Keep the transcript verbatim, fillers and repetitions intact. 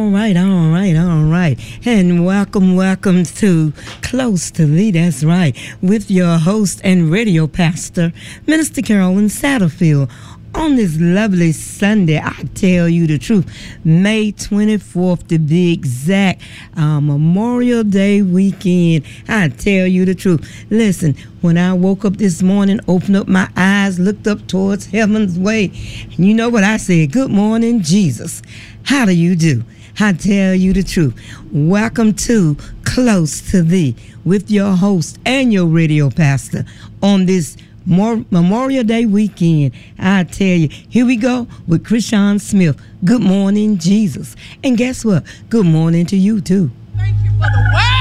All right, all right, all right. And welcome, welcome to Close to Thee, that's right, with your host and radio pastor, Minister Carolyn Satterfield. On this lovely Sunday, I tell you the truth, May twenty-fourth to be exact, uh, Memorial Day weekend, I tell you the truth. Listen, when I woke up this morning, opened up my eyes, looked up towards heaven's way, and you know what I said? Good morning, Jesus. How do you do? I tell you the truth. Welcome to Close to Thee with your host and your radio pastor on this More Memorial Day weekend. I tell you, here we go with Krishan Smith. Good morning, Jesus. And guess what? Good morning to you, too. Thank you for the word.